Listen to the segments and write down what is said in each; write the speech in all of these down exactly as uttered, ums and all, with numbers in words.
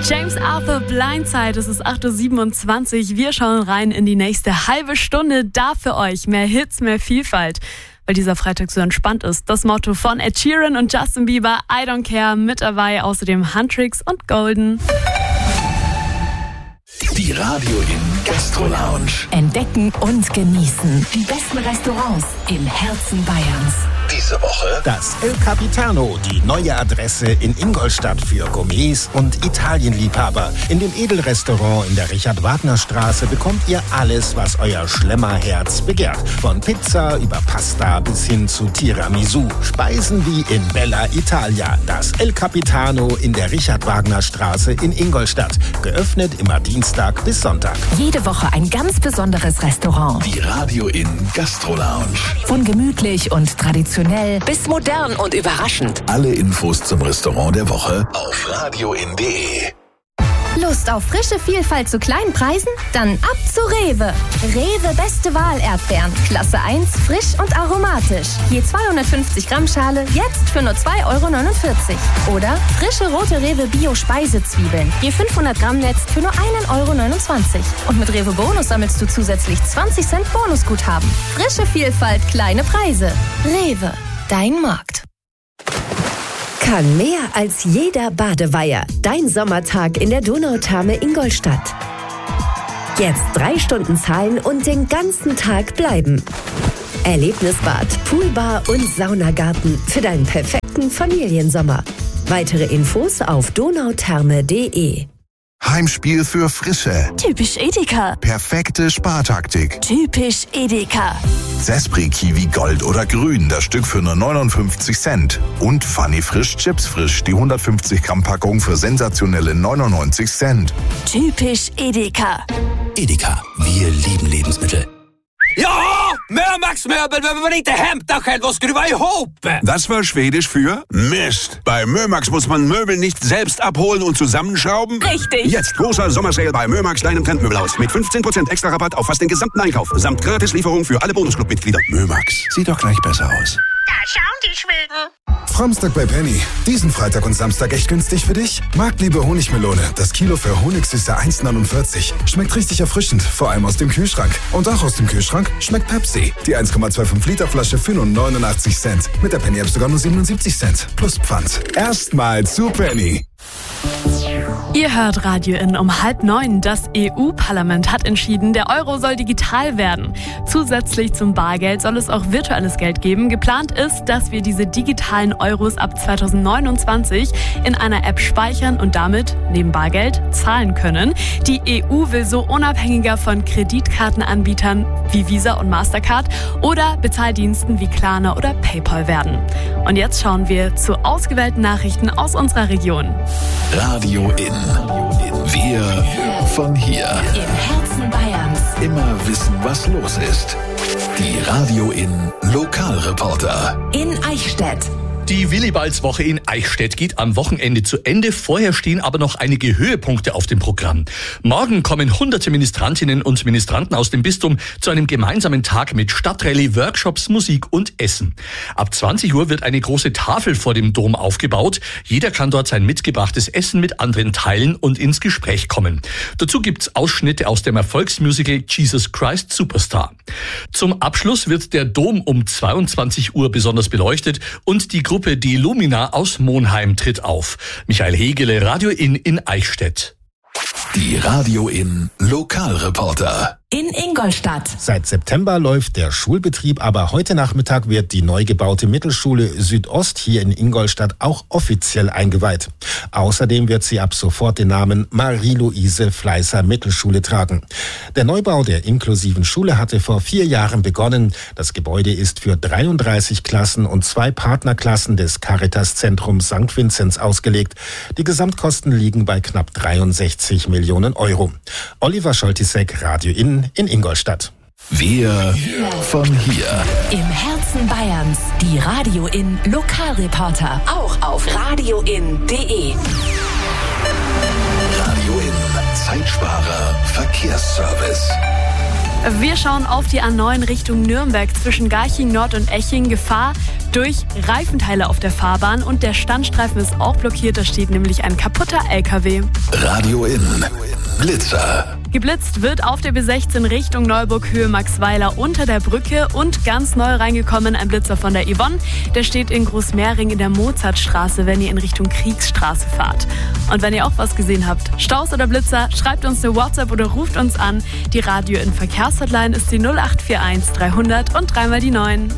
James Arthur, Blindside, es ist acht Uhr siebenundzwanzig. Wir schauen rein in die nächste halbe Stunde. Da für euch mehr Hits, mehr Vielfalt. Weil dieser Freitag so entspannt ist. Das Motto von Ed Sheeran und Justin Bieber, I Don't Care, mit dabei. Außerdem Huntrix und Golden. Die Radio in Gastro Lounge. Entdecken und genießen die besten Restaurants im Herzen Bayerns. Diese Woche das El Capitano, die neue Adresse in Ingolstadt für Gourmets und Italienliebhaber. In dem Edelrestaurant in der Richard-Wagner-Straße bekommt ihr alles, was euer Schlemmerherz begehrt. Von Pizza über Pasta bis hin zu Tiramisu. Speisen wie in Bella Italia. Das El Capitano in der Richard-Wagner-Straße in Ingolstadt. Geöffnet immer Dienstag bis Sonntag. Jede Woche ein ganz besonderes Restaurant. Die Radio in Gastro Lounge. Von gemütlich und traditionell bis modern und überraschend. Alle Infos zum Restaurant der Woche auf radioin punkt de. Lust auf frische Vielfalt zu kleinen Preisen? Dann ab zu Rewe. Rewe Beste Wahl Erdbeeren. Klasse eins, frisch und aromatisch. Je zweihundertfünfzig Gramm Schale, jetzt für nur zwei Euro neunundvierzig. Oder frische rote Rewe Bio Speisezwiebeln. Je fünfhundert Gramm Netz für nur ein Euro neunundzwanzig. Und mit Rewe Bonus sammelst du zusätzlich zwanzig Cent Bonusguthaben. Frische Vielfalt, kleine Preise. Rewe, dein Markt. Kann mehr als jeder Badeweiher. Dein Sommertag in der Donautherme Ingolstadt. Jetzt drei Stunden zahlen und den ganzen Tag bleiben. Erlebnisbad, Poolbar und Saunagarten für deinen perfekten Familiensommer. Weitere Infos auf donautherme punkt de. Heimspiel für Frische. Typisch Edeka. Perfekte Spartaktik. Typisch Edeka. Zespri Kiwi Gold oder Grün, das Stück für nur neunundfünfzig Cent. Und Funny Frisch Chips Frisch, die hundertfünfzig Gramm Packung für sensationelle neunundneunzig Cent. Typisch Edeka. Edeka, wir lieben Lebensmittel. Ja, Mömax-Möbel, wenn man inte hämtar själv och skruva ihop. Das war Schwedisch für Mist. Bei Mömax muss man Möbel nicht selbst abholen und zusammenschrauben. Richtig. Jetzt großer Sommersale bei Mömax Klein- und Trendmöbelhaus mit fünfzehn Prozent extra Rabatt auf fast den gesamten Einkauf. Samt Gratislieferung für alle Bonusclub-Mitglieder. Mömax, sieht doch gleich besser aus. Da schauen die Schweden. Samstag bei Penny. Diesen Freitag und Samstag echt günstig für dich? Marktliebe Honigmelone. Das Kilo für Honigsüße eins neunundvierzig. Schmeckt richtig erfrischend, vor allem aus dem Kühlschrank. Und auch aus dem Kühlschrank schmeckt Pepsi. Die eins Komma fünfundzwanzig Liter Flasche für nur neunundachtzig Cent. Mit der Penny App sogar nur siebenundsiebzig Cent. Plus Pfand. Erstmal zu Penny. Ihr hört Radio in um halb neun. Das E U-Parlament hat entschieden, der Euro soll digital werden. Zusätzlich zum Bargeld soll es auch virtuelles Geld geben. Geplant ist, dass wir diese digitalen Euros ab zweitausendneunundzwanzig in einer App speichern und damit neben Bargeld zahlen können. Die E U will so unabhängiger von Kreditkartenanbietern wie Visa und Mastercard oder Bezahldiensten wie Klarna oder PayPal werden. Und jetzt schauen wir zu ausgewählten Nachrichten aus unserer Region. Radio in. Wir von hier. Im Herzen Bayerns. Immer wissen, was los ist. Die Radio in Lokalreporter. In Eichstätt. Die Willibaldswoche in Eichstätt geht am Wochenende zu Ende. Vorher stehen aber noch einige Höhepunkte auf dem Programm. Morgen kommen hunderte Ministrantinnen und Ministranten aus dem Bistum zu einem gemeinsamen Tag mit Stadtrallye, Workshops, Musik und Essen. Ab zwanzig Uhr wird eine große Tafel vor dem Dom aufgebaut. Jeder kann dort sein mitgebrachtes Essen mit anderen teilen und ins Gespräch kommen. Dazu gibt's Ausschnitte aus dem Erfolgsmusical Jesus Christ Superstar. Zum Abschluss wird der Dom um zweiundzwanzig Uhr besonders beleuchtet und die Gruppe Die Lumina aus Monheim tritt auf. Michael Hegele, Radio in in Eichstätt. Die Radio in Lokalreporter. In Ingolstadt. Seit September läuft der Schulbetrieb, aber heute Nachmittag wird die neu gebaute Mittelschule Südost hier in Ingolstadt auch offiziell eingeweiht. Außerdem wird sie ab sofort den Namen Marie-Louise Fleißer Mittelschule tragen. Der Neubau der inklusiven Schule hatte vor vier Jahren begonnen. Das Gebäude ist für dreiunddreißig Klassen und zwei Partnerklassen des Caritas-Zentrums Sankt Vinzenz ausgelegt. Die Gesamtkosten liegen bei knapp dreiundsechzig Millionen Euro. Oliver Scholtisek, Radio in in Ingolstadt. Wir von hier. Im Herzen Bayerns. Die Radio in Lokalreporter. Auch auf radioin punkt de. Radio in Zeitsparer Verkehrsservice. Wir schauen auf die A neun Richtung Nürnberg zwischen Garching Nord und Eching. Gefahr durch Reifenteile auf der Fahrbahn und der Standstreifen ist auch blockiert. Da steht nämlich ein kaputter L K W. Radio In. Blitzer. Geblitzt wird auf der B sechzehn Richtung Neuburg Höhe Maxweiler unter der Brücke und ganz neu reingekommen ein Blitzer von der Yvonne. Der steht in Großmehring in der Mozartstraße, wenn ihr in Richtung Kriegsstraße fahrt. Und wenn ihr auch was gesehen habt, Staus oder Blitzer, schreibt uns eine WhatsApp oder ruft uns an. Die Radio in Verkehrshotline ist die null acht vier eins dreihundert und dreimal die neun.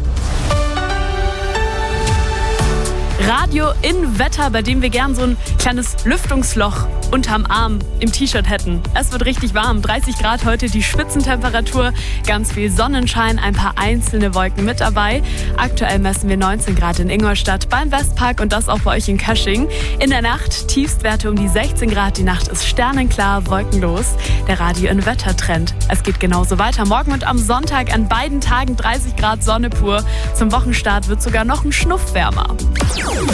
Radio in Wetter, bei dem wir gern so ein kleines Lüftungsloch unterm Arm im T-Shirt hätten. Es wird richtig warm, dreißig Grad heute die Spitzentemperatur, ganz viel Sonnenschein, ein paar einzelne Wolken mit dabei. Aktuell messen wir neunzehn Grad in Ingolstadt beim Westpark und das auch bei euch in Kösching. In der Nacht Tiefstwerte um die sechzehn Grad, die Nacht ist sternenklar, wolkenlos. Der Radio in Wettertrend. Es geht genauso weiter. Morgen und am Sonntag an beiden Tagen dreißig Grad Sonne pur. Zum Wochenstart wird sogar noch ein Schnuff wärmer.